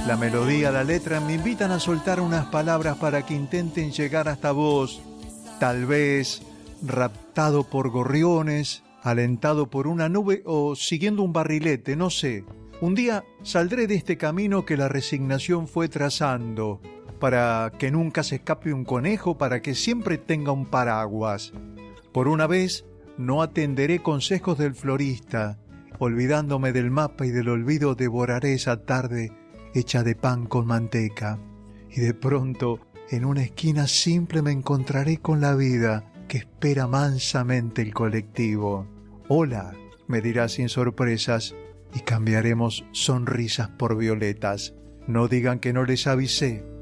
La melodía, la letra me invitan a soltar unas palabras para que intenten llegar hasta vos. Tal vez raptado por gorriones, alentado por una nube o siguiendo un barrilete, no sé. Un día saldré de este camino que la resignación fue trazando, para que nunca se escape un conejo, para que siempre tenga un paraguas. Por una vez no atenderé consejos del florista, olvidándome del mapa y del olvido devoraré esa tarde hecha de pan con manteca. Y de pronto, en una esquina simple me encontraré con la vida que espera mansamente el colectivo. Hola, me dirá sin sorpresas, y cambiaremos sonrisas por violetas. No digan que no les avisé.